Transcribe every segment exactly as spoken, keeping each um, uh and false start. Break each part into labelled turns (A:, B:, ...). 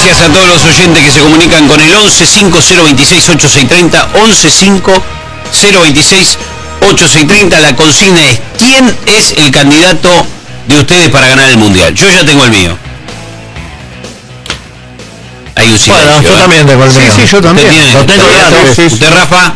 A: gracias a todos los oyentes que se comunican con el once cinco cero veintiséis ochenta y seis treinta, once cinco cero veintiséis ochenta y seis treinta. La consigna es: ¿quién es el candidato de ustedes para ganar el Mundial? Yo ya tengo el mío. Hay un silencio.
B: Bueno, yo
A: ¿eh?
B: también tengo el mío.
C: Sí, sí, yo también.
A: ¿Usted tiene
B: Lo tengo
A: candidato?
B: ya, sí, sí.
A: ¿Usted, Rafa?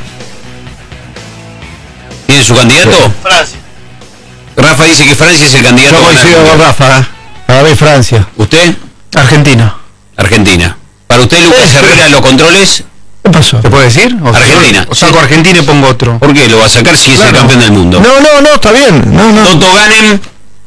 A: ¿Tiene su candidato?
D: Francia.
A: Rafa dice que Francia es el candidato.
B: Yo coincido con Rafa. Para mí Francia.
A: ¿Usted?
C: Argentina.
A: Argentina. Para usted, Lucas Herrera, los controles.
B: ¿Qué pasó?
C: ¿Se puede decir? O
A: Argentina.
C: O saco Argentina y pongo otro.
A: ¿Por qué? Lo va a sacar si es
C: Claro.
A: el campeón del mundo.
B: No, no, no, está bien. No, no.
A: Toto Ganem,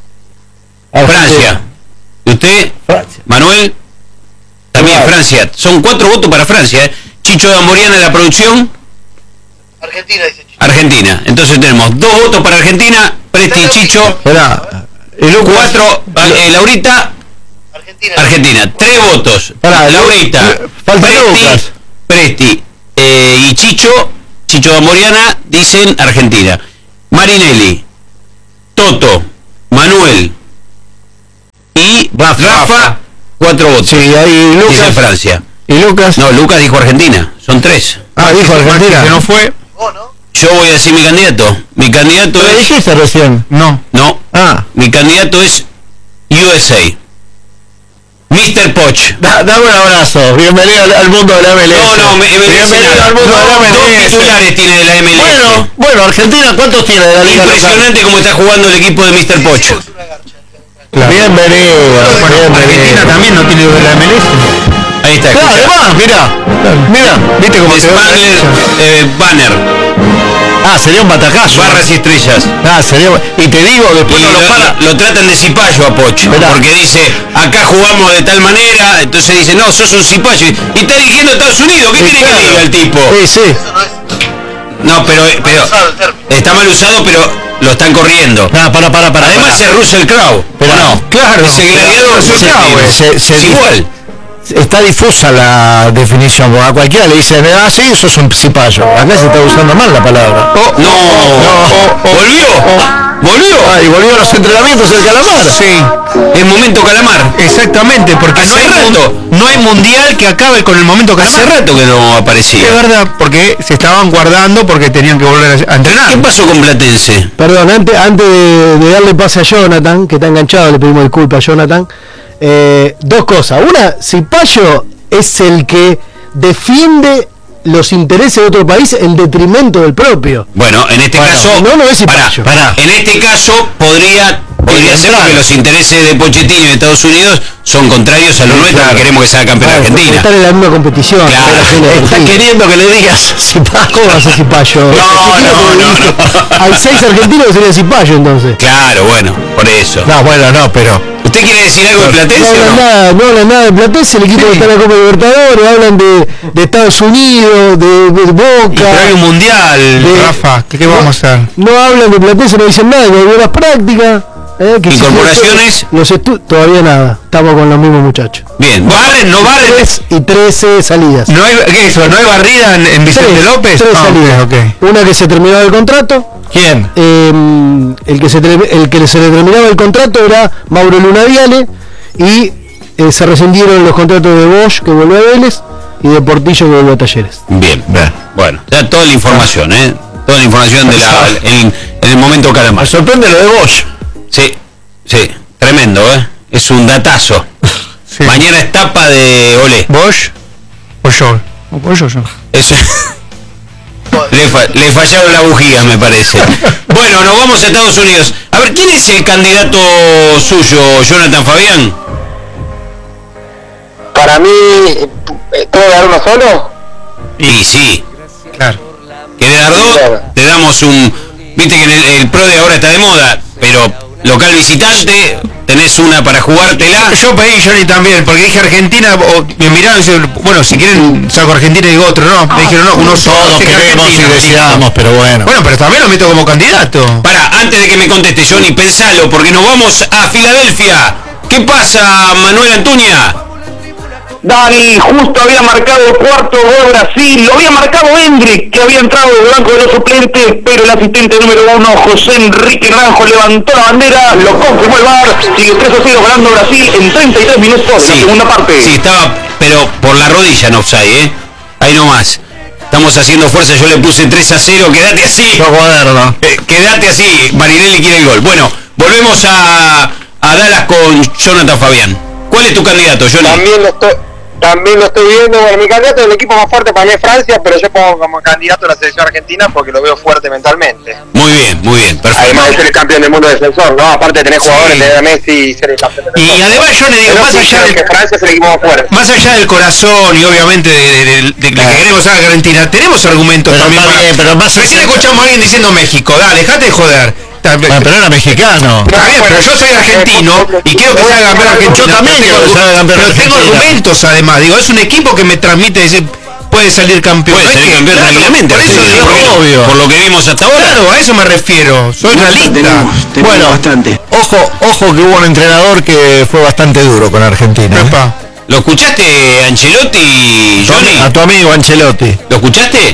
A: Francia. ¿Y usted?
B: Francia.
A: Manuel. También
B: Claro.
A: Francia. Son cuatro votos para Francia. ¿eh? Chicho Damoriana en la producción.
D: Argentina, dice Chicho.
A: Argentina. Entonces tenemos dos votos para Argentina. Presti y Chicho.
B: Esperá. Y Lucas.
A: Cuatro. eh, Laurita.
D: Argentina.
A: Argentina. Tres votos.
B: Pará,
A: Laurita.
B: falta
A: Presti.
B: Lucas.
A: Presti. eh, y Chicho. Chicho Damoriana dicen Argentina. Marinelli. Toto. Manuel. Y
B: Rafa.
A: Rafa. Cuatro votos.
B: Sí, ahí
A: Dice
B: Lucas.
A: Francia.
B: Y Lucas.
A: No, Lucas dijo Argentina. Son tres.
B: Ah, dijo Argentina.
C: Que no fue.
D: Vos, ¿no?
A: Yo voy a decir mi candidato. Mi candidato
B: ¿Lo
A: es...
B: dijiste recién?
C: No.
A: No.
B: Ah.
A: Mi candidato es U S A. mister Poch.
B: Da, dame un abrazo. Bienvenido al, al mundo de la M L S.
A: No, no, me, me
B: Bienvenido al mundo de la
A: dos
B: M L S.
A: titulares tiene de la M L S.
B: Bueno, bueno, Argentina, ¿cuántos tiene de la Liga Local?
A: Impresionante cómo está jugando el equipo de mister Poch.
D: Es una garcha.
C: Claro.
B: Bienvenido.
C: Bueno,
B: bienvenido.
C: Argentina también no tiene de la M L S.
A: Ahí está.
B: Claro,
A: escucha.
B: además, mira, mira, viste cómo
A: Es
B: se va.
A: Banner, eh, Banner,
B: Ah, sería un batacazo.
A: barras y estrellas.
B: Ah, sería. Y te digo, después
A: Y
B: no
A: lo,
B: lo para.
A: lo tratan de cipayo a Poch,
B: Mirá.
A: porque dice, acá jugamos de tal manera, entonces dice, no, sos un cipayo. Y está dirigiendo a Estados Unidos, ¿qué
B: Sí,
A: tiene
B: claro.
A: que diga el tipo?
B: Sí, sí.
D: Eso no es
A: No, pero, pero
D: usado el término.
A: está mal usado, pero lo están corriendo.
B: Ah, para, para, para.
A: Además
B: para.
A: es Russell Crowe.
B: Pero
A: ¿o no?
B: claro.
A: Es el gladiador.
B: Se,
A: Se,
B: se, se,
A: es igual.
B: Está difusa la definición, porque a cualquiera le dicen, ah, sí, eso es un cipayo. Acá se está usando mal la palabra.
A: Oh, no, volvió, volvió.
B: Ah, y volvió a los entrenamientos el calamar.
C: Sí.
A: Es momento calamar.
C: Exactamente, porque
A: Hace
C: no hay,
A: rato.
C: mun- no hay mundial que acabe con el momento que
A: Hace rato que no aparecía.
C: Es verdad, porque se estaban guardando porque tenían que volver a entrenar.
A: ¿Qué pasó con Platense?
E: Perdón, antes, antes de, de darle pase a Jonathan, que está enganchado, le pedimos disculpas a Jonathan. Eh, dos cosas. Una, Cipayo es el que defiende los intereses de otro país en detrimento del propio.
A: Bueno, en este
E: Bueno,
A: caso,
E: no, no es
A: pará,
E: cipayo.
A: pará. En este caso podría podría ser que los intereses de Pochettino y de Estados Unidos son contrarios a los nuestros, que queremos que sea campeón
E: Claro,
A: Argentina.
E: están en la misma competición.
A: Claro.
E: Federación de
B: Está
E: Argentina.
B: queriendo que le digas cipayo.
E: ¿Cómo va a ser Cipayo?
A: No, no, no, no.
E: Hay seis argentinos que sería Cipayo entonces.
A: Claro, bueno, por eso.
B: No, bueno, no, pero.
A: ¿Usted quiere decir algo de
E: No
A: Platense o
E: hablan,
A: no?
E: nada, no hablan nada de Platense, el equipo que está en la Copa Libertadores, hablan de, de Estados Unidos, de, de Boca.
C: Pero hay un mundial,
E: De-
C: Rafa, ¿qué, qué vamos a hacer?
E: No hablan de Platense, no dicen nada, que volvió a las prácticas. Eh, que
A: ¿Incorporaciones?
E: Los estu- todavía nada, estamos con los mismos muchachos.
A: Bien,
C: ¿Barren? ¿No barren?
E: Tres y trece salidas.
C: ¿No hay, ¿Qué es eso? ¿No hay barrida en, en Vicente
E: Tres,
C: López?
E: tres
C: Ah,
E: salidas.
C: ok, ok.
E: Una que se terminó el contrato.
B: ¿Quién?
E: eh, el que se tre- el que se le terminaba el contrato era Mauro Luna Viale y eh, se rescindieron los contratos de Bosch, que volvió a Vélez, y de Portillo, que volvió a Talleres.
A: bien. Bueno, ya toda la información, ¿eh? Toda la información de la, en, en el momento calamar.
B: Me sorprende lo de Bosch.
A: Sí, sí, tremendo, ¿eh? Es un datazo.
C: Sí.
A: Mañana es tapa de Olé.
C: ¿Bosch o yo? ¿O yo, yo?
A: Es- le, fa- le fallaron la bujía, me parece. Bueno, nos vamos a Estados Unidos. A ver, ¿quién es el candidato suyo, Jonathan Fabián?
F: Para mí, ¿puedo dar uno solo?
A: Y sí.
C: Claro.
A: ¿Querés dar dos? Te damos un... Viste que el, el pro de ahora está de moda, pero local visitante, tenés una para jugártela.
C: Yo pedí Johnny también, porque dije Argentina, o me miraron y dicen, bueno, si quieren saco Argentina y digo otro, no, me dijeron no, uno solo.
B: Todos
C: dije
B: queremos y
C: Argentina.
B: deseamos, pero bueno.
C: Bueno, pero también lo meto como candidato.
A: Pará, antes de que me conteste, Johnny, pensalo, porque nos vamos a Filadelfia. ¿Qué pasa, Manuel Antuña?
F: Dani, justo había marcado el cuarto gol Brasil, lo había marcado Hendrik, que había entrado del banco de los suplentes, pero el asistente número uno, José Enrique Naranjo, levantó la bandera, lo confirmó el V A R, sigue tres a cero ganando Brasil en treinta y tres minutos, la segunda parte.
A: Sí, estaba pero por la rodilla en offside, ¿eh? Ahí nomás. Estamos haciendo fuerza, yo le puse tres a cero, quédate así.
B: No cuaderno.
A: Eh, quédate así, Marinelli quiere el gol. Bueno, volvemos a, a Dallas con Jonathan Fabián. ¿Cuál es tu candidato, Johnny?
G: También lo estoy, también lo estoy viendo. Bueno, mi candidato del equipo más fuerte para mí es Francia, pero yo pongo como candidato a la selección argentina porque lo veo fuerte mentalmente.
A: Muy bien, muy bien, perfecto.
G: Además de ser el campeón del mundo defensor, ¿no? Aparte de tener jugadores
A: Sí.
G: de Messi y ser el campeón del mundo.
C: Y además yo le digo,
G: Pero
C: más
G: sí
C: allá
G: creo
C: del,
G: que Francia es el equipo más fuerte.
C: más allá del corazón y obviamente de, de, de, de lo que queremos a Argentina, tenemos argumentos
B: Pero
C: también.
B: más
C: para-
B: bien, pero más
C: Recién
B: allá-
C: escuchamos a alguien diciendo México, dale, dejate de joder. Está bien,
B: Ah, pero era mexicano.
C: está bien, pero yo soy argentino y quiero que sea campeón argentino.
B: Yo también
C: Pero
B: quiero que
C: tengo-
B: sea campeón
C: pero tengo
B: Argentina.
C: argumentos además, digo, es un equipo que me transmite decir, puede salir campeón.
A: Puede
C: No es
A: salir
C: que-
A: campeón
C: claro,
A: tranquilamente.
C: por eso
A: Argentina,
C: digo,
A: por-
B: obvio.
A: Por lo que vimos hasta ahora.
C: claro, a eso me refiero, soy realista.
B: Bueno, ojo, ojo que hubo un entrenador que fue bastante duro con Argentina. ¿eh?
C: Epa.
A: ¿Lo escuchaste, Ancelotti,
B: Tu ami-
A: Johnny?
B: A tu amigo Ancelotti.
A: ¿Lo escuchaste?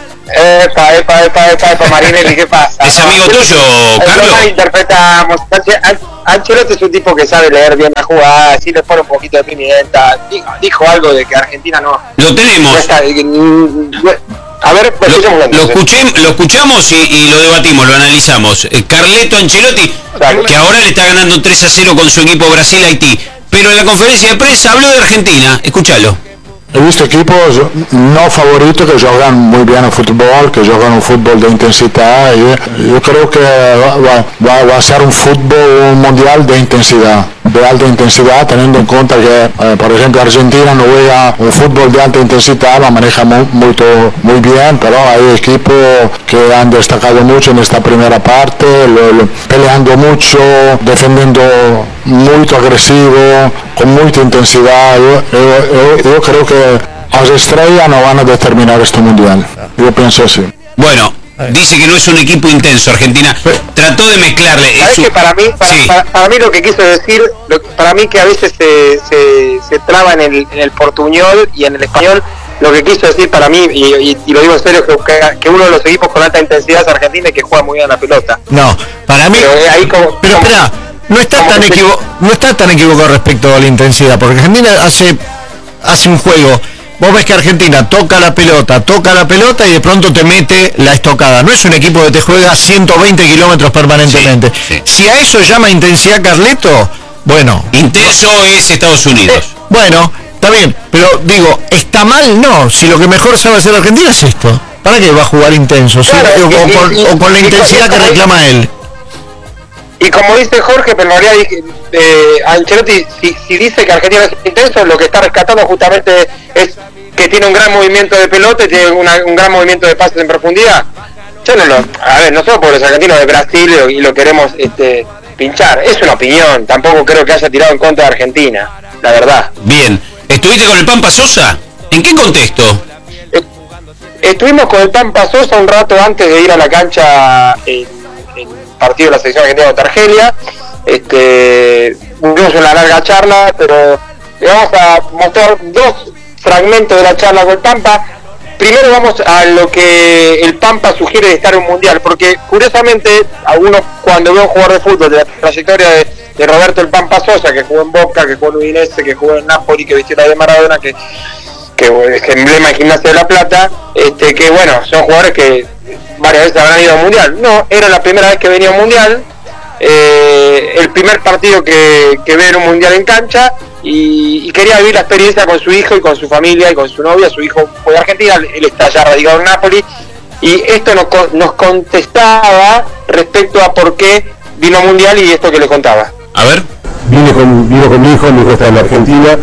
G: Epa, epa, epa, epa, epa, Marinelli, ¿qué pasa?
A: ¿Es amigo tuyo, Carlos?
G: No interpretamos. Anche- An- Ancelotti es un tipo que sabe leer bien la jugada, si le pone un poquito de pimienta. Dijo, dijo algo de que Argentina no,
A: Lo tenemos.
G: no está. eh, mm, A ver, pues,
A: Lo,
G: escuchemos
A: lo, escuché, lo escuchamos y, y lo debatimos, lo analizamos. Eh, Carleto Ancelotti,
G: Claro.
A: que ahora le está ganando tres a cero con su equipo Brasil-Haití. Pero en la conferencia de prensa habló de Argentina. Escúchalo.
H: He visto equipos no favoritos que juegan muy bien al fútbol, que juegan un fútbol de intensidad. Y yo creo que va, va, va a ser un fútbol un mundial de intensidad, de alta intensidad, teniendo en cuenta que, eh, por ejemplo, Argentina no juega un fútbol de alta intensidad, lo maneja muy, muy, muy bien, pero hay equipos que han destacado mucho en esta primera parte, lo, lo, peleando mucho, defendiendo muy agresivo, con mucha intensidad. Yo, yo, yo, yo creo que las estrellas no van a determinar este mundial. Yo pienso así.
A: Bueno, dice que no es un equipo intenso Argentina. Trató de mezclarle.
G: ¿Sabes
A: Es
G: que
A: un-
G: para mí, para,
A: Sí.
G: para- para mí lo que quiso decir, lo- para mí que a veces se, se, se traba en el, en el portuñol y en el español, lo que quiso decir para mí, y, y- y lo digo en serio, que, que uno de los equipos con alta intensidad es Argentina y que juega muy bien a la pelota.
B: No, para mí.
G: Pero eh, ahí como,
B: Pero
G: como-
B: espera, no está
G: como
B: tan
G: que se-
B: equivo- no está tan equivocado respecto a la intensidad, porque Argentina hace hace un juego. Vos ves que Argentina toca la pelota, toca la pelota y de pronto te mete la estocada. No es un equipo que te juega ciento veinte kilómetros permanentemente.
A: Sí, sí.
B: Si a eso llama intensidad Carleto, bueno,
A: Intenso es Estados Unidos.
B: bueno, está bien, pero digo, ¿está mal? No, si lo que mejor sabe hacer Argentina es esto. ¿Para qué va a jugar intenso? ¿Sí?
G: Claro,
B: o,
G: y-
B: o con,
G: y-
B: o con la
G: y-
B: intensidad
G: y-
B: que
G: y-
B: reclama él.
G: Y como dice Jorge, pero en realidad dije, eh, Ancelotti, si, si dice que Argentina es intenso, lo que está rescatando justamente es que tiene un gran movimiento de pelota, tiene una- un gran movimiento de pases en profundidad. Yo no lo, a ver, nosotros por los argentinos de Brasil y lo, y lo queremos este, pinchar, es una opinión, tampoco creo que haya tirado en contra de Argentina, la verdad.
A: Bien. ¿Estuviste con el Pampa Sosa? ¿En qué contexto?
G: Estuvimos con el Pampa Sosa un rato antes de ir a la cancha en, en partido de la selección argentina contra Argelia. Este, tuvimos una larga charla, pero le vamos a mostrar dos fragmentos de la charla con el Pampa. Primero vamos a lo que el Pampa sugiere de estar en un mundial, porque curiosamente a uno cuando ve a un jugador de fútbol de la trayectoria de, de Roberto el Pampa Sosa, que jugó en Boca, que jugó en Udinese, que jugó en Napoli, que vistió la de Maradona, que que es emblema de Gimnasia de la Plata, este, que bueno, son jugadores que varias veces habrán ido a un mundial. No, era la primera vez que venía a un mundial, eh, el primer partido que, que ve en un mundial en cancha, y, y quería vivir la experiencia con su hijo y con su familia y con su novia. Su hijo fue de Argentina, él está ya radicado en Napoli, y esto nos, co- nos contestaba respecto a por qué vino a un mundial y esto que le contaba.
A: A ver.
I: Vine con, vino con mi hijo, mi hijo está en Argentina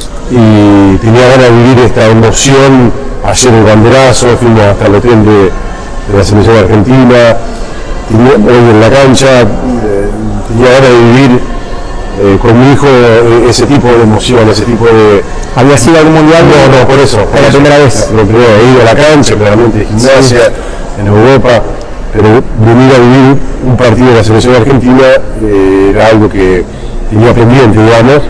I: y tenía ganas de vivir esta emoción, hacer el banderazo, fuimos hasta el hotel de, de la selección argentina, tenía, hoy en la cancha, eh, tenía ganas de vivir eh, con mi hijo eh, ese tipo de emoción, ese tipo de... ¿Había sido algún mundial? No, no, por eso. Fue la primera vez. Lo primero, he ido a la cancha, claramente de gimnasia, en Europa, pero venir a vivir un partido de la selección argentina eh, era algo que tenía pendiente, digamos,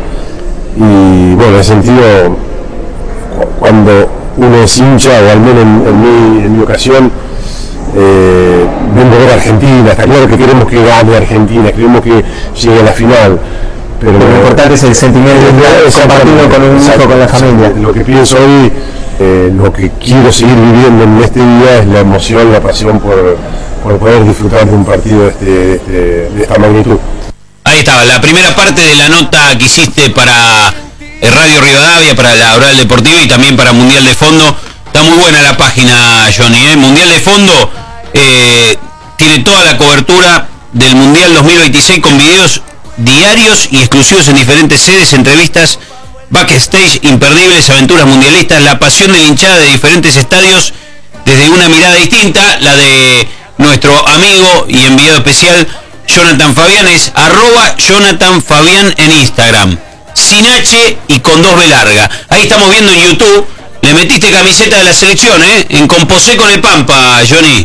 I: y bueno, en ese sentido, cu- cuando uno es hincha, o al menos en, en, mi, en mi ocasión, eh, vengo a ver a Argentina, está claro que queremos que gane Argentina, queremos que llegue a la final, pero
J: lo importante es el sentimiento de compartirlo con un hijo, con la familia.
I: Lo que pienso hoy, eh, lo que quiero seguir viviendo en este día es la emoción, la pasión por, por poder disfrutar de un partido de, este, de, este, de esta magnitud.
A: Ahí estaba, la primera parte de la nota que hiciste para Radio Rivadavia, para la Oral Deportiva y también para Mundial de Fondo. Está muy buena la página, Johnny, ¿eh? Mundial de Fondo eh, tiene toda la cobertura del Mundial dos mil veintiséis con videos diarios y exclusivos en diferentes sedes, entrevistas, backstage imperdibles, aventuras mundialistas, la pasión de la hinchada de diferentes estadios desde una mirada distinta. La de nuestro amigo y enviado especial Jonathan Fabián es arroba Jonathan Fabián en Instagram, sin H y con dos B larga. Ahí estamos viendo en YouTube. Le metiste camiseta de la selección, ¿eh? En Composé con el Pampa, Johnny.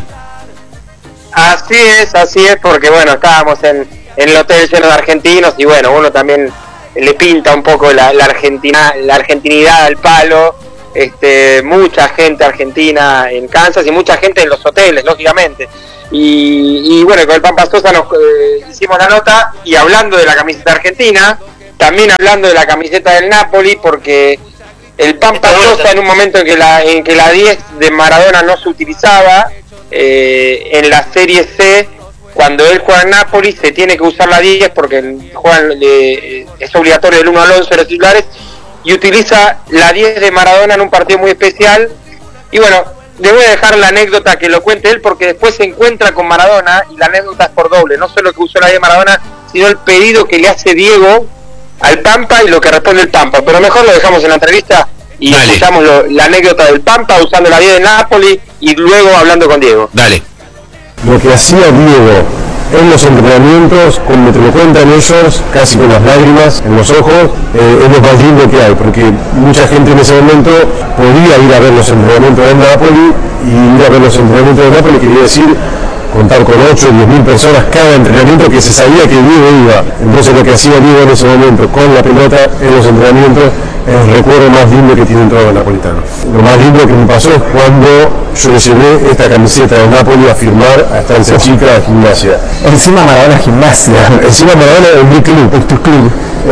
G: Así es, así es, porque bueno, estábamos en, en el hotel lleno de argentinos y bueno, uno también le pinta un poco la, la argentina, la argentinidad al palo. Este, mucha gente argentina en Kansas y mucha gente en los hoteles, lógicamente. Y, y bueno, con el Pampa Sosa nos eh, hicimos la nota y hablando de la camiseta argentina, también hablando de la camiseta del Napoli, porque el Pampa Sosa en un momento en que la en que la diez de Maradona no se utilizaba, eh, en la Serie C, cuando él juega en Napoli, se tiene que usar la diez porque juegan, eh, es obligatorio el uno al once de los titulares, y utiliza la diez de Maradona en un partido muy especial. Y bueno, le voy a dejar la anécdota que lo cuente él, porque después se encuentra con Maradona y la anécdota es por doble, no solo que usó la diez de Maradona, sino el pedido que le hace Diego al Pampa y lo que responde el Pampa. Pero mejor lo dejamos en la entrevista y Dale. escuchamos lo, la anécdota del Pampa usando la diez de Napoli y luego hablando con Diego.
A: Dale.
I: Lo que hacía Diego en los entrenamientos, como te lo cuentan ellos, casi con las lágrimas en los ojos, eh, es lo más lindo que hay, porque mucha gente en ese momento podía ir a ver los entrenamientos de Napoli, y ir a ver los entrenamientos de Napoli quería decir contar con ocho o diez mil personas cada entrenamiento, que se sabía que Diego iba. Entonces lo que hacía Diego en ese momento con la pelota en los entrenamientos es el recuerdo más lindo que tienen todos los napolitanos. Lo más lindo que me pasó es cuando yo le llevé esta camiseta de Napoli a firmar a Estancia Chica de Gimnasia.
J: Encima Maradona Gimnasia.
I: Encima Maradona es mi club, es tu club.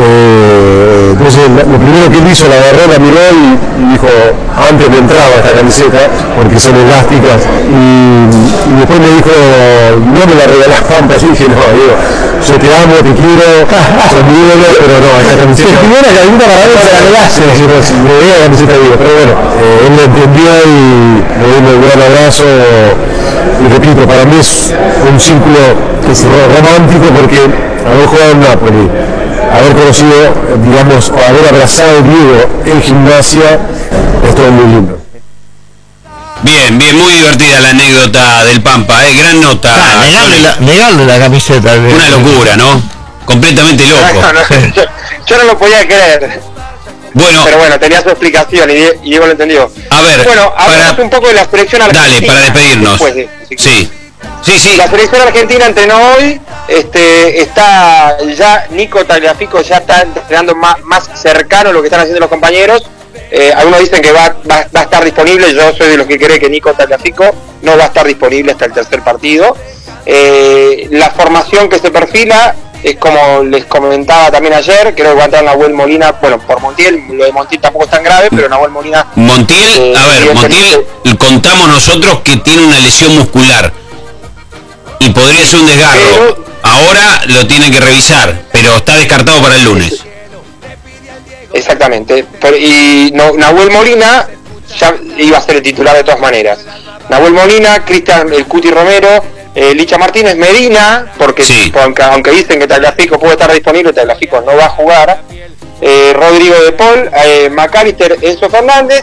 I: Eh, entonces lo primero que él hizo, la agarró, la miró y, y dijo, antes me entraba esta camiseta porque son elásticas, y, y después me dijo, no me la regalás, Pampa. Yo dije, no, digo, yo te amo, te quiero, soy mi ídolo, pero no, esta camiseta.
J: Si primera camiseta Maradona se la regalaste.
I: Sí, sí, me veía la camiseta de Diego, pero bueno, eh, él lo entendió y le dimos un gran abrazo. Y repito, para mí es un círculo que es romántico, porque haber jugado en Napoli, haber conocido, digamos, o haber abrazado a Diego en Gimnasia, es todo muy lindo.
A: Bien, bien, muy divertida la anécdota del Pampa, ¿eh? Gran nota.
B: Ah, negarle, la, negarle la camiseta.
A: Una locura, ¿no? Completamente loco.
G: No, no, yo, yo no lo podía creer.
A: Bueno,
G: pero bueno, tenía su explicación y Diego lo entendió.
A: A ver,
G: bueno, hablamos para, un poco de la selección argentina.
A: Dale, para despedirnos.
G: De,
A: sí. Sí, sí.
G: La selección argentina entrenó hoy, este, está ya, Nico Tagliafico ya está entrenando más, más cercano a lo que están haciendo los compañeros. Eh, algunos dicen que va, va, va a estar disponible, yo soy de los que cree que Nico Tagliafico no va a estar disponible hasta el tercer partido. Eh, la formación que se perfila es como les comentaba también ayer, creo que va a entrar Nahuel Molina, bueno, por Montiel, lo de Montiel tampoco es tan grave, pero Nahuel Molina...
A: Montiel, eh, a ver, Montiel, contamos nosotros que tiene una lesión muscular y podría ser un desgarro. Pero, ahora lo tienen que revisar, pero está descartado para el lunes.
G: Exactamente, pero, y no, Nahuel Molina ya iba a ser el titular de todas maneras. Nahuel Molina, Cristian el Cuti Romero, eh, Licha Martínez, Medina, porque, sí. aunque, aunque dicen que Tagliafico puede estar disponible, Tagliafico no va a jugar, eh, Rodrigo de Paul, eh, McAllister, Enzo Fernández.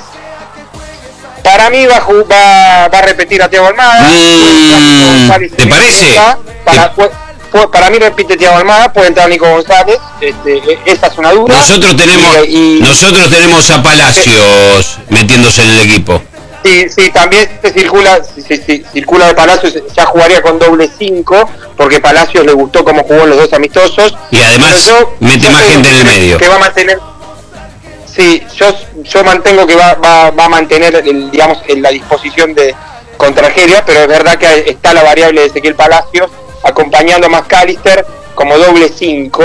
G: Para mí va a, va, va a repetir a Thiago Almada.
A: Mm, ¿Te parece?
G: Para, ¿Te... para mí repite Thiago Almada, puede entrar Nico González, este, esa es una duda.
A: Nosotros tenemos, y, y, nosotros tenemos a Palacios sí. metiéndose en el equipo.
G: Sí, sí, también se circula, se, se, circula de Palacios, ya jugaría con doble cinco, porque Palacios le gustó cómo jugó en los dos amistosos.
A: Y además yo, mete yo más gente en el medio.
G: Que va a mantener, sí, yo, yo mantengo que va, va, va a mantener, el, digamos, en la disposición de contra Argelia, pero es verdad que está la variable de Ezequiel Palacios, acompañando a McAllister como doble cinco,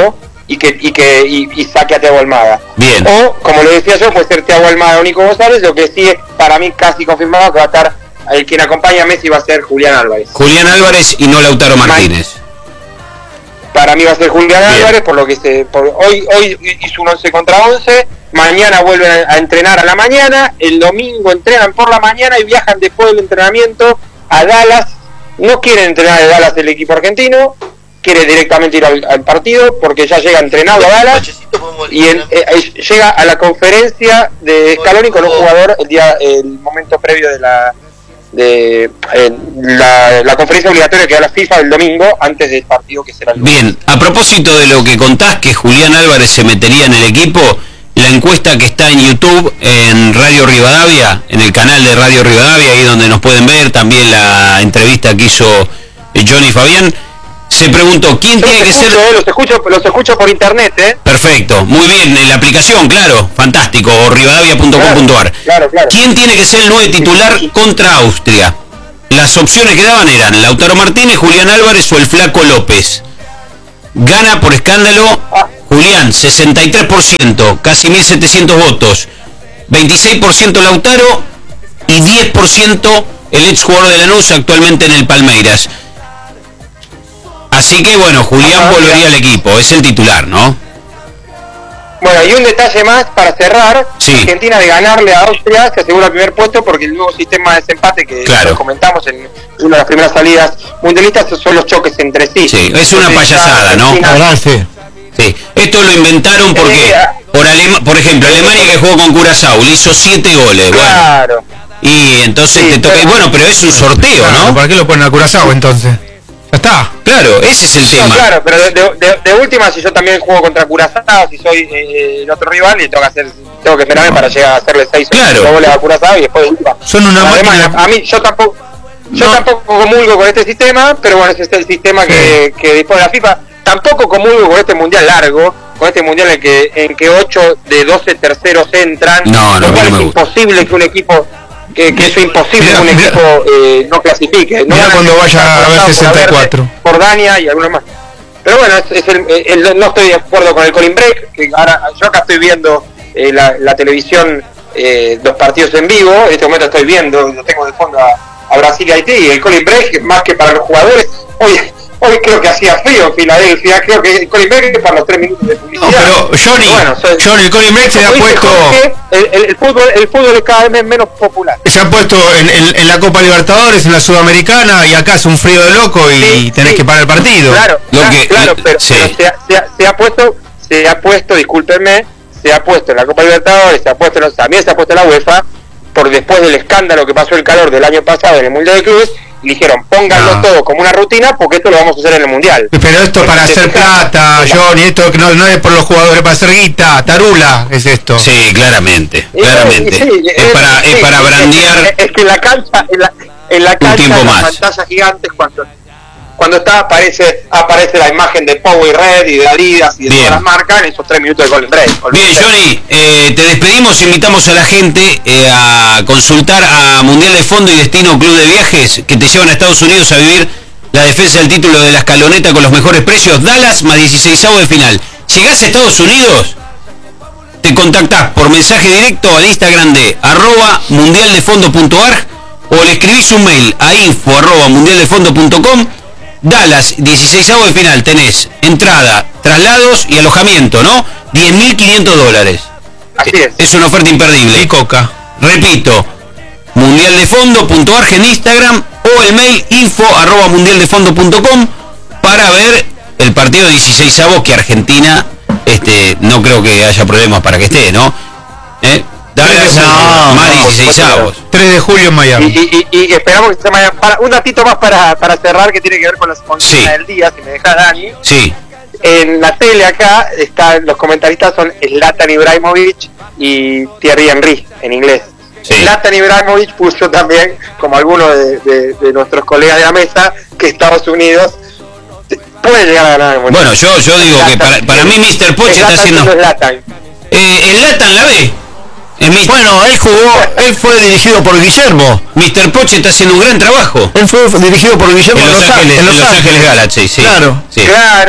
G: y que y que y, y saque a Thiago Almada.
A: Bien.
G: O, como le decía yo, puede ser Thiago Almada o Nico González, lo que sí es para mí casi confirmado que va a estar, el quien acompaña a Messi va a ser Julián Álvarez.
A: Julián Álvarez y no Lautaro Martínez.
G: Para mí va a ser Julián
A: Bien.
G: Álvarez, por lo que se por, hoy hoy hizo un once contra once, mañana vuelven a, a entrenar a la mañana, el domingo entrenan por la mañana y viajan después del entrenamiento a Dallas. No quieren entrenar en Dallas el equipo argentino, quiere directamente ir al, al partido porque ya llega entrenado a Dallas y el, eh, eh, llega a la conferencia de Scaloni con un jugador el día el momento previo de la de eh, la, la conferencia obligatoria que da la FIFA el domingo antes del partido que será el lunes.
A: Bien, a propósito de lo que contás, que Julián Álvarez se metería en el equipo, la encuesta que está en YouTube, en Radio Rivadavia, en el canal de Radio Rivadavia, ahí donde nos pueden ver, también la entrevista que hizo Johnny Fabián, se preguntó, ¿quién
G: Yo
A: tiene que
G: escucho,
A: ser...?
G: eh, los escucho los escucho por internet, ¿eh?
A: Perfecto, muy bien, en la aplicación, claro, fantástico, o rivadavia punto com punto ar.
G: Claro, claro.
A: ¿Quién tiene que ser el nueve titular contra Austria? Las opciones que daban eran Lautaro Martínez, Julián Álvarez o el Flaco López. Gana por escándalo Julián, sesenta y tres por ciento, casi mil setecientos votos. veintiséis por ciento Lautaro y diez por ciento el ex jugador de Lanús, actualmente en el Palmeiras. Así que bueno, Julián volvería al equipo, es el titular, ¿no?
G: Bueno, y un detalle más para cerrar,
A: Sí.
G: Argentina de ganarle a Austria se asegura el primer puesto porque el nuevo sistema de desempate que
A: Claro.
G: comentamos en una de las primeras salidas mundialistas son los choques entre sí.
A: Sí, es una
G: Entonces,
A: payasada, ¿no?
G: Argentina-
B: Avance.
A: Sí, esto lo inventaron porque, por, Alema- por ejemplo, Alemania que jugó con Curazao, le hizo siete goles, bueno,
G: Claro.
A: y entonces
G: Sí,
A: te toca, y
G: pero-
A: bueno, pero es un sorteo,
C: Claro,
A: ¿no?
C: ¿para qué lo ponen a Curazao entonces? Ya está.
A: Claro, ese es el
G: No,
A: tema.
G: claro, pero de, de- de- de última, si yo también juego contra Curazao, si soy eh, el otro rival, y tengo que hacer, tengo que esperarme para llegar a hacerle seis
A: Claro.
G: goles a Curazao y después de última.
C: Son una
G: Además,
C: máquina.
G: a mí, yo tampoco, yo
C: No.
G: tampoco comulgo con este sistema, pero bueno, ese es el sistema que, que dispone la FIFA. Tampoco comulgo con este mundial largo, con este mundial en que en que ocho de doce terceros entran,
A: No, no,
G: lo cual
A: no me
G: es
A: gusta.
G: imposible que un equipo que, que eso es imposible
C: Mirá,
G: que un
C: mirá.
G: equipo eh, no clasifique. No
C: Mirá
G: van a
C: cuando vaya
G: clasificar
C: a ver
G: por
C: sesenta y cuatro.
G: Verde, por Dania y algunos más. Pero bueno, es, es el, el- no estoy de acuerdo con el Colin Break, que ahora yo acá estoy viendo eh, la, la televisión, eh, los partidos en vivo, en este momento estoy viendo, lo tengo de fondo a, a Brasil y Haití, y el Colin Break, más que para los jugadores, hoy, hoy creo que hacía frío en Filadelfia, creo que el Colin Break es para los tres minutos de publicidad.
C: No, pero Johnny,
G: Bueno, soy-
C: Johnny, el Colin Break se ha
G: Oíste,
C: puesto,
G: Jorge, el, el, el fútbol, el fútbol es cada vez menos popular.
C: se ha puesto en, en- en la Copa Libertadores, en la Sudamericana, y acá es un frío de loco y
G: Sí,
C: tenés
G: sí.
C: que parar el partido.
G: Claro,
A: Lo
G: claro,
A: que-
G: claro, pero,
A: sí.
G: pero se, ha, se, ha, se ha puesto, se ha puesto, discúlpenme, se ha puesto en la Copa Libertadores, se ha puesto, en los- también se ha puesto en la UEFA, por después del escándalo que pasó el calor del año pasado en el Mundial de Clubes, y dijeron, pónganlo
C: No.
G: todo como una rutina, porque esto lo vamos a hacer en el Mundial.
C: Pero esto
G: Porque
C: para
G: te
C: hacer
G: fijas-
C: plata, Johnny, esto que no, no es por los jugadores, para hacer guita, tarula es esto.
A: Sí, claramente,
G: Y-
A: claramente.
G: y sí,
A: Es para,
G: sí,
A: es para
G: es-
A: brandear.
G: Es, es que en la cancha, en la, en la cancha,
A: tiempo
G: en las
A: más.
G: pantallas gigantes, cuando cuando está aparece aparece la imagen de Power Red y de Adidas y de
A: Bien.
G: todas las marcas en esos tres minutos de Golden Break.
A: Bien, Johnny, eh, te despedimos, invitamos a la gente eh, a consultar a Mundial de Fondo y Destino Club de Viajes, que te llevan a Estados Unidos a vivir la defensa del título de la escaloneta con los mejores precios. Dallas más dieciseisavo de final. Llegás a Estados Unidos, te contactás por mensaje directo al Instagram de arroba mundialdefondo punto arg o le escribís un mail a info arroba mundialdefondo punto com. Dallas, dieciseisavo de final, tenés entrada, traslados y alojamiento, ¿no? diez mil quinientos dólares.
G: Así es.
A: Es una oferta imperdible.
C: Y coca.
A: Repito, mundialdefondo punto arg en Instagram o el mail info arroba mundialdefondo punto com para ver el partido dieciseisavo que Argentina, este, no creo que haya problemas para que esté, ¿no? ¿Eh? Dallas,
G: No,
A: más
G: no,
A: dieciseisavos.
C: tres de julio en
G: Y,
C: Miami.
G: y, y, y esperamos que se vaya. Para, un datito más para, para cerrar que tiene que ver con las consignas
A: Sí.
G: del día, si me deja Dani.
A: Sí,
G: En la tele acá están los comentaristas son Zlatan Ibrahimovic y Thierry Henry en inglés.
A: Sí.
G: Zlatan Ibrahimovic puso también, como algunos de, de, de nuestros colegas de la mesa, que Estados Unidos puede llegar a ganar el mundial.
A: bueno, yo, yo digo que para, para mí mister Poch está
G: Zlatan
A: haciendo...
G: siendo Zlatan.
A: Eh, el Latan la ve. Es mi-
B: Bueno, él jugó, él fue dirigido por Guillermo.
A: mister Poch está haciendo un gran trabajo.
B: Él fue dirigido por Guillermo
A: En Los Ángeles,
B: en
A: en
B: Los
A: Los Ángeles
B: Ángeles.
A: Galaxy, sí.
B: Claro.
A: Sí.
G: Claro,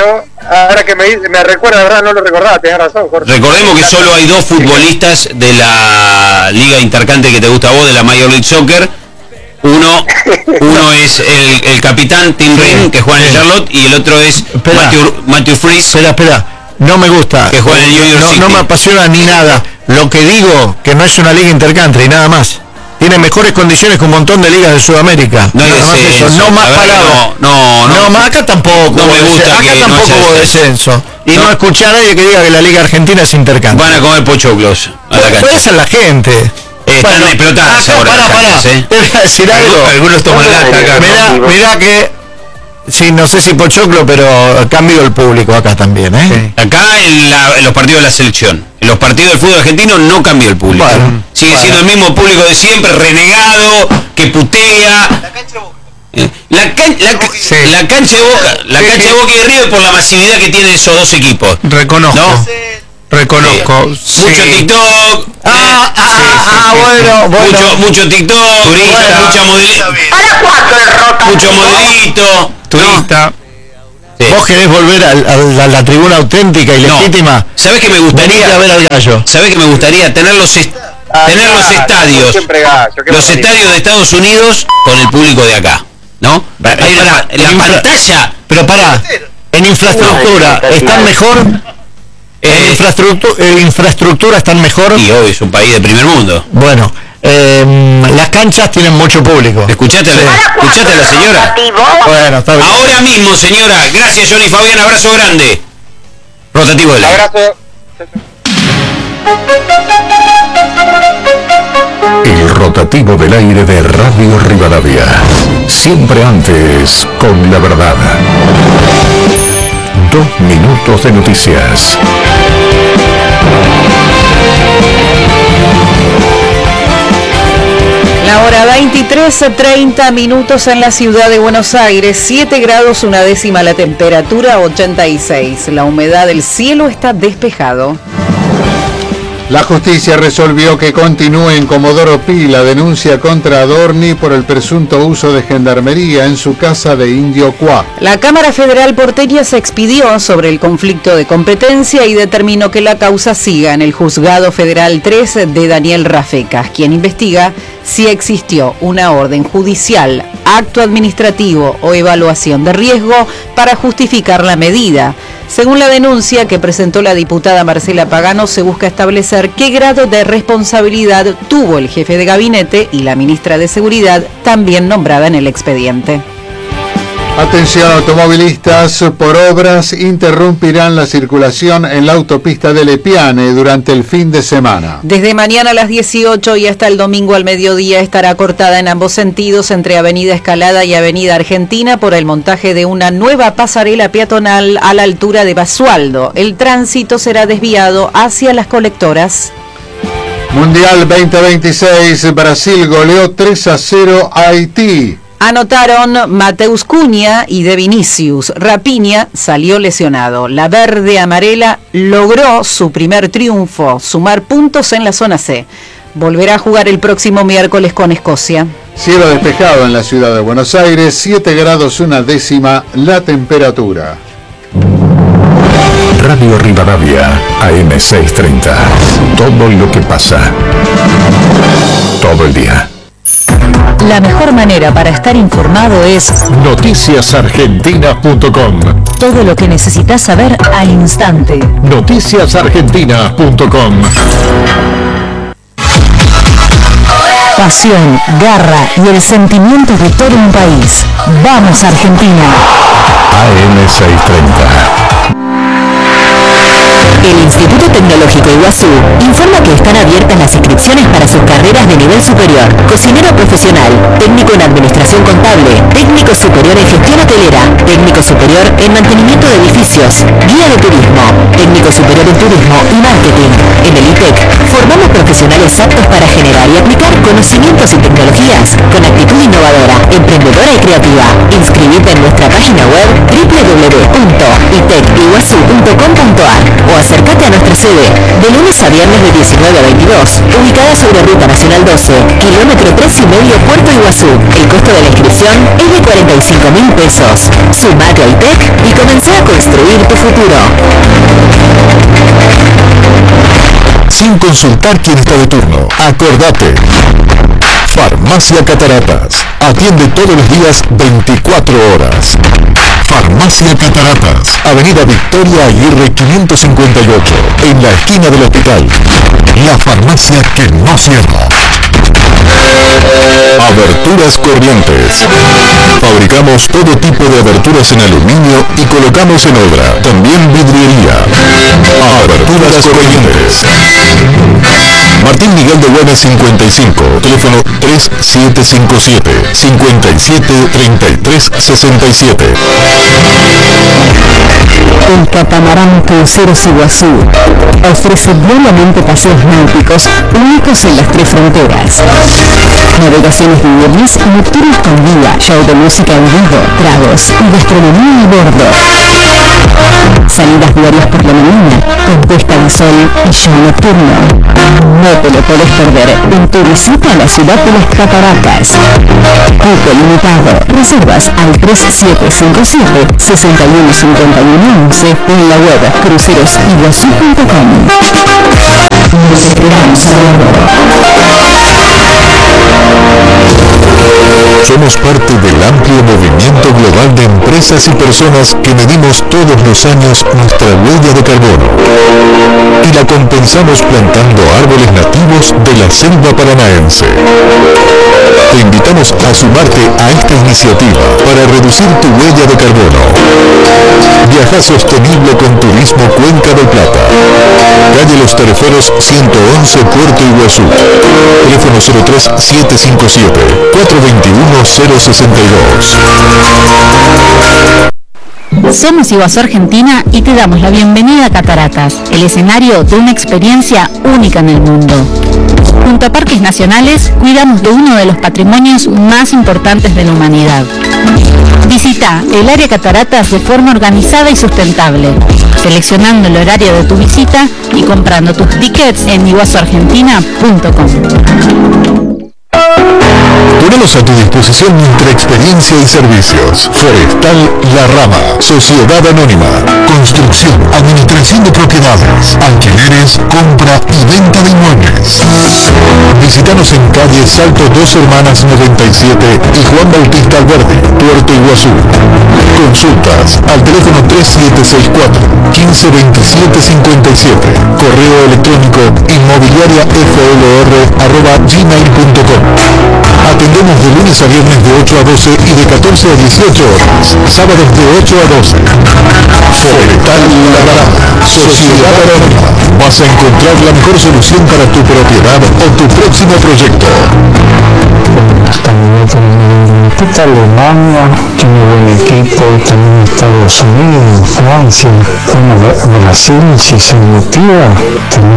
G: ahora que me, me recuerda, la verdad no lo recordaba, tenés razón, Jorge.
A: Recordemos que solo hay dos futbolistas de la Liga Intercountry que te gusta a vos, de la Major League Soccer. Uno, uno es el, el capitán Tim Ring, que juega en el Charlotte, y el otro es
B: Espera.
A: Matthew, Matthew Freeze,
B: Espera, espera. No me gusta.
A: que juega en el New York
B: No,
A: City.
B: no me apasiona ni nada. Lo que digo, que no es una liga intercountry, nada más. Tiene mejores condiciones que un montón de ligas de Sudamérica.
A: No hay
B: Nada más
A: descenso.
B: eso. No más
A: La verdad que
B: palabras.
A: no, no, no.
B: No, acá tampoco.
A: No me
B: hubo
A: gusta
B: descenso.
A: que
B: Acá
A: no
B: tampoco
A: haya
B: hubo
A: descenso.
B: descenso. Y
A: No.
B: no, escuché a nadie que diga que la liga argentina es intercountry.
A: Van a comer pochoclos a la
B: Pues
A: cancha.
B: esa es la gente.
A: Eh, están
B: Bueno,
A: explotadas
B: acá,
A: ahora
B: pará,
A: las
B: pará.
A: canchas, ¿eh?
B: Te voy a decir algo.
C: Algunos toman lata acá.
B: Mirá,
C: ¿no?
B: mirá que, sí, no sé si pochoclo, pero cambio el público acá también, ¿eh?
A: Acá en, la- en los partidos de la selección. En los partidos del fútbol argentino no cambió el público.
B: Bueno,
A: Sigue
B: bueno.
A: siendo el mismo público de siempre, renegado, que putea.
D: La cancha de Boca.
A: Eh, La, can- la, ca-
C: Sí.
A: la cancha de Boca, la
C: Sí,
A: cancha
C: sí.
A: de Boca y de River por la masividad que tienen esos dos equipos.
C: Reconozco.
A: ¿No?
C: Reconozco.
A: Sí.
C: Sí.
A: Mucho TikTok.
B: Ah, ah,
A: sí,
B: ah,
A: sí,
B: ah,
A: sí.
B: bueno, bueno.
A: Mucho, mucho TikTok,
C: Turista.
A: mucha model- mucho modelito.
C: Turista.
A: Sí.
B: ¿Vos querés volver a, a- a la tribuna auténtica y
A: No.
B: legítima?
A: ¿Sabés que me
B: Venite
A: gustaría?
B: a ver al gallo.
A: ¿Sabés que me gustaría tener los, est-
G: Ah,
A: tener los
G: claro,
A: estadios?
G: siempre gallo, qué
A: Los
G: bonito.
A: estadios de Estados Unidos con el público de acá, ¿no? Hay una,
B: pará,
A: la
B: infra-
A: pantalla.
B: Pero pará, en infraestructura, ¿están mejor? En
A: Eh,
B: infraestructura, en infraestructura están mejor.
A: y hoy es un país de primer mundo.
B: Bueno, eh, las canchas tienen mucho público.
A: ¿Escuchaste, a la- ¿Escuchaste a la señora?
B: Bueno, está bien.
A: Ahora mismo, señora. Gracias, Johnny Fabián. Abrazo grande. Rotativo del aire.
G: Abrazo.
K: El rotativo del aire de Radio Rivadavia. Siempre antes con la verdad. Dos minutos de noticias.
L: La hora veintitrés, treinta minutos en la ciudad de Buenos Aires, siete grados una décima la temperatura, ochenta y seis. La humedad del cielo está despejado.
M: La justicia resolvió que continúe en Comodoro Pi la denuncia contra Adorni por el presunto uso de gendarmería en su casa de Indio Cuá.
L: La Cámara Federal porteña se expidió sobre el conflicto de competencia y determinó que la causa siga en el Juzgado Federal tres de Daniel Rafecas, quien investiga si existió una orden judicial, acto administrativo o evaluación de riesgo para justificar la medida. Según la denuncia que presentó la diputada Marcela Pagano, se busca establecer qué grado de responsabilidad tuvo el jefe de gabinete y la ministra de Seguridad, también nombrada en el expediente.
M: Atención automovilistas, por obras interrumpirán la circulación en la autopista de Lepiane durante el fin de semana.
L: Desde mañana a las dieciocho y hasta el domingo al mediodía estará cortada en ambos sentidos entre Avenida Escalada y Avenida Argentina por el montaje de una nueva pasarela peatonal a la altura de Basualdo. El tránsito será desviado hacia las colectoras.
M: Mundial veinte veintiséis, Brasil goleó tres a cero a Haití.
L: Anotaron Mateus Cunha y De Vinicius. Rapiña salió lesionado. La verde amarela logró su primer triunfo, sumar puntos en la zona C. Volverá a jugar el próximo miércoles con Escocia.
M: Cielo despejado en la ciudad de Buenos Aires, siete grados una décima la temperatura.
K: Radio Rivadavia, A M seiscientos treinta. Todo lo que pasa. Todo el día.
N: La mejor manera para estar informado es
K: noticias argentinas punto com.
N: todo lo que necesitas saber al instante.
K: noticias argentinas punto com.
N: Pasión, garra y el sentimiento de todo un país. ¡Vamos, Argentina!
K: A M seiscientos treinta.
O: El Instituto Tecnológico Iguazú informa que están abiertas las inscripciones para sus carreras de nivel superior: cocinero profesional, técnico en administración contable, técnico superior en gestión hotelera, técnico superior en mantenimiento de edificios, guía de turismo, técnico superior en turismo y marketing. En el I T E C formamos profesionales profesionales aptos para generar y aplicar conocimientos y tecnologías con actitud innovadora, emprendedora y creativa. Inscribite en nuestra página web doble u doble u doble u punto itec iguazú punto com punto a r o acércate a nuestra sede de lunes a viernes de diecinueve a veintidós, ubicada sobre Ruta Nacional doce, kilómetro tres y medio, Puerto Iguazú. El costo de la inscripción es de cuarenta y cinco mil pesos. Sumate a ITEC y comencé a construir tu futuro.
K: Sin consultar quién está de turno. Acordate. Farmacia Cataratas. Atiende todos los días veinticuatro horas. Farmacia Cataratas. Avenida Victoria Aguirre quinientos cincuenta y ocho. En la esquina del hospital. La farmacia que no cierra. Aberturas Corrientes. Fabricamos todo tipo de aberturas en aluminio y colocamos en obra. También vidriería. Aberturas Corrientes. Martín Miguel de Güemes cincuenta y cinco. Teléfono tres siete cinco siete, cinco siete, tres tres seis siete.
N: El catamarán Cruceros Iguazú ofrece diariamente paseos náuticos únicos en las tres fronteras. Navegaciones diurnas y nocturnas con guía, show de música en vivo, tragos y gastronomía a bordo. Salidas diarias por la mañana, con puesta de sol y show nocturno. No te lo podés perder en tu visita a la ciudad de las Cataratas. Cupo limitado. Reservas al tres siete cinco siete, seis uno cinco uno once o en la web cruceros iguazú punto com. Nos esperamos a bordo.
K: Somos parte del amplio movimiento global de empresas y personas que medimos todos los años nuestra huella de carbono y la compensamos plantando árboles nativos de la selva paranaense. Te invitamos a sumarte a esta iniciativa para reducir tu huella de carbono. Viaja sostenible con Turismo Cuenca del Plata. Calle Los Tareferos ciento once, Puerto Iguazú. Teléfono cero tres siete cinco siete, cuatro dos uno, cero seis dos.
P: Somos Iguazú Argentina y te damos la bienvenida a Cataratas, el escenario de una experiencia única en el mundo. Junto a Parques Nacionales, cuidamos de uno de los patrimonios más importantes de la humanidad. Visita el área Cataratas de forma organizada y sustentable, seleccionando el horario de tu visita y comprando tus tickets en iguazú argentina punto com.
K: Ponemos a tu disposición nuestra experiencia y servicios. Forestal La Rama, Sociedad Anónima, Construcción, Administración de Propiedades, Alquileres, Compra y Venta de Inmuebles. Visítanos en calle Salto Dos Hermanas noventa y siete y Juan Bautista Alberdi, Puerto Iguazú. Consultas al teléfono tres siete seis cuatro, uno cinco dos siete cinco siete. Correo electrónico inmobiliaria f l r arroba gmail punto com. Atendemos de lunes a viernes de ocho a doce y de catorce a dieciocho horas. Sábados de ocho a doce. Forestal La Rama, Sociedad Anónima. Vas a encontrar la mejor solución para tu propiedad o tu próximo proyecto.
J: Está Alemania, tiene buen equipo, también Estados Unidos, Francia, bueno, Brasil, si se motiva, también